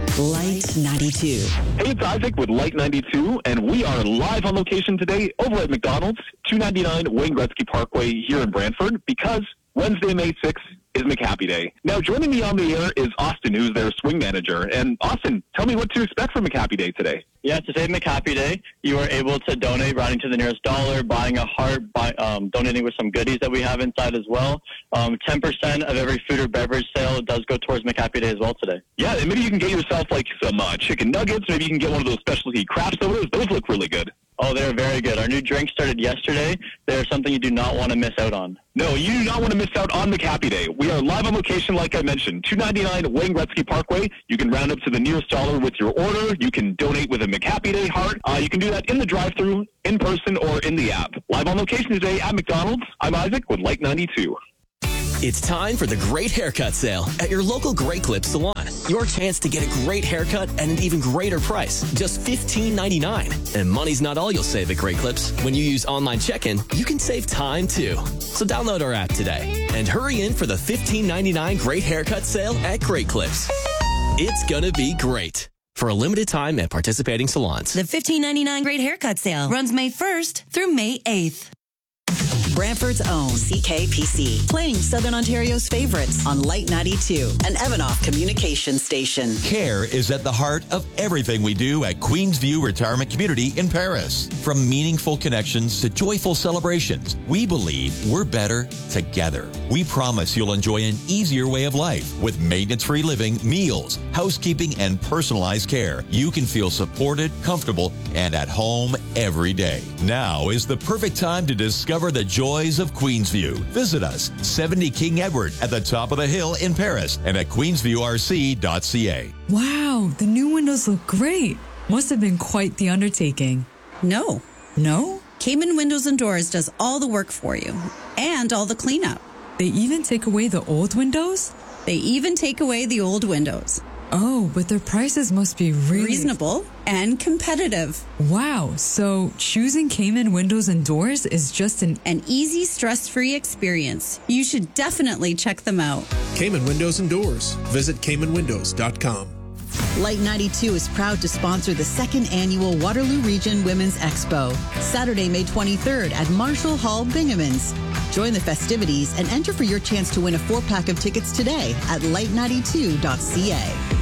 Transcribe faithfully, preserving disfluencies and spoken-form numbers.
Light ninety-two. Hey, it's Isaac with Light ninety-two, and we are live on location today over at McDonald's, two ninety-nine Wayne Gretzky Parkway here in Brantford, because Wednesday, May sixth is McHappy Day. Now, joining me on the air is Austin, who's their swing manager. And Austin, tell me what to expect for McHappy Day today. Yeah, to say McHappy Day, you are able to donate riding to the nearest dollar, buying a heart, buy, um, donating with some goodies that we have inside as well. Um, ten percent of every food or beverage sale does go towards McHappy Day as well today. Yeah, and maybe you can get yourself like some uh, chicken nuggets. Maybe you can get one of those specialty craft sodas. Those look really good. Oh, they're very good. Our new drink started yesterday. They're something you do not want to miss out on. No, you do not want to miss out on McHappy Day. We are live on location, like I mentioned, two ninety-nine Wayne Gretzky Parkway. You can round up to the nearest dollar with your order. You can donate with a McHappy Day heart. Uh, you can do that in the drive-thru, in person, or in the app. Live on location today at McDonald's. I'm Isaac with Light ninety-two. It's time for the Great Haircut Sale at your local Great Clips salon. Your chance to get a great haircut at an even greater price, just fifteen ninety-nine. And money's not all you'll save at Great Clips. When you use online check-in, you can save time too. So download our app today and hurry in for the fifteen ninety-nine Great Haircut Sale at Great Clips. It's gonna be great. For a limited time at participating salons. The fifteen ninety-nine Great Haircut Sale runs May first through May eighth. Brantford's own C K P C, playing Southern Ontario's favorites on Light ninety-two, an Evanoff communication station. Care is at the heart of everything we do at Queensview Retirement Community in Paris. From meaningful connections to joyful celebrations, we believe we're better together. We promise you'll enjoy an easier way of life with maintenance-free living, meals, housekeeping, and personalized care. You can feel supported, comfortable, and at home every day. Now is the perfect time to discover the joy of Queensview. Visit us, seventy King Edward, at the top of the hill in Paris and at queensview r c dot c a. Wow, the new windows look great. Must have been quite the undertaking. No. No? Cayman Windows and Doors does all the work for you and all the cleanup. They even take away the old windows? They even take away the old windows. Oh, but their prices must be really reasonable and competitive. Wow, so choosing Cayman Windows and Doors is just an an easy, stress-free experience. You should definitely check them out. Cayman Windows and Doors. Visit cayman windows dot com. Light ninety-two is proud to sponsor the second annual Waterloo Region Women's Expo, Saturday, May twenty-third at Marshall Hall, Bingamons. Join the festivities and enter for your chance to win a four-pack of tickets today at light ninety-two dot c a.